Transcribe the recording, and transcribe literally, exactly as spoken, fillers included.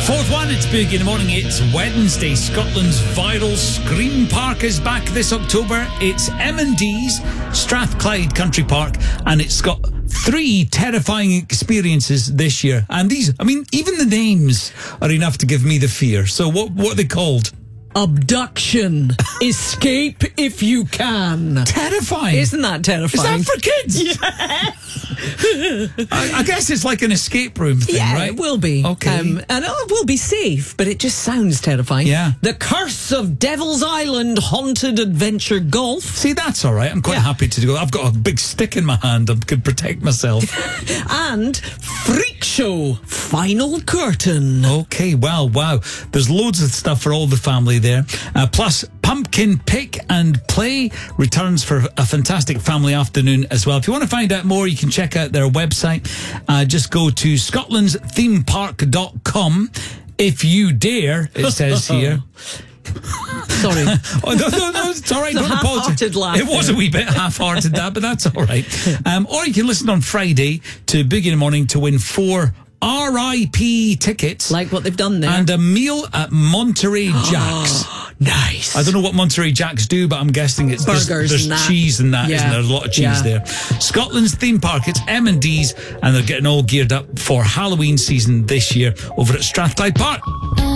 Fourth one, it's big in the morning. It's Wednesday. Scotland's viral Scream Park is back this October. It's M and D's Strathclyde Country Park, and it's got three terrifying experiences this year. And these, I mean, even the names are enough to give me the fear. So what, what are they called? Abduction. Escape if you can. Terrifying. Isn't that terrifying? Is that for kids? Yes. I, I guess it's like an escape room thing, yeah, right? it will be. Okay. Um, and it will be safe, but it just sounds terrifying. Yeah. The Curse of Devil's Island Haunted Adventure Golf. See, that's all right. I'm quite Yeah. happy to go. I've got a big stick in my hand. I can protect myself. And Freak Show Final Curtain. Okay, well, wow. There's loads of stuff for all the family there. Uh, plus, Pumpkin Pick and Play returns for a fantastic family afternoon as well. If you want to find out more, you can check out their website. Uh, just go to scotlands theme park dot com. If you dare, it says here. Sorry. Oh, no, no, no, it's all right. It's a Don't apologise. half-hearted laugh It was there. a wee bit half-hearted, that, but that's all right. Um, or you can listen on Friday to Big in the Morning to win four R I P tickets. Like what they've done there. And a meal at Monterey Jack's. Nice. I don't know what Monterey Jacks do, but I'm guessing it's there's, Burgers there's and that. cheese and that, Yeah. isn't there? There's a lot of cheese Yeah. there. Scotland's theme park, it's M and D's, and they're getting all geared up for Halloween season this year over at Strathclyde Park.